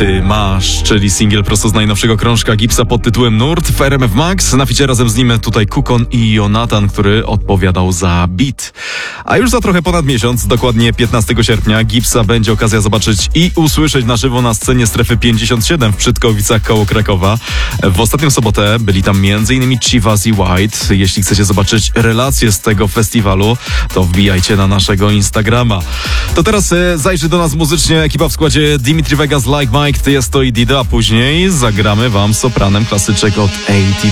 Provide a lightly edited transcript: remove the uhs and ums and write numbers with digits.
Ty masz, czyli singiel prosto z najnowszego krążka Gipsa pod tytułem Nurt w RMF Max. Na ficie razem z nim tutaj Kukon i Jonatan, który odpowiadał za beat. A już za trochę ponad miesiąc, dokładnie 15 sierpnia, Gipsa będzie okazja zobaczyć i usłyszeć na żywo na scenie Strefy 57 w Przytkowicach koło Krakowa. W ostatnią sobotę byli tam m.in. Chivas i White. Jeśli chcecie zobaczyć relacje z tego festiwalu, to wbijajcie na naszego Instagrama. To teraz zajrzy do nas muzycznie ekipa w składzie Dimitri Vegas, Like Mike, Ty jest to i Dida, a później zagramy wam sopranem klasyczek od AT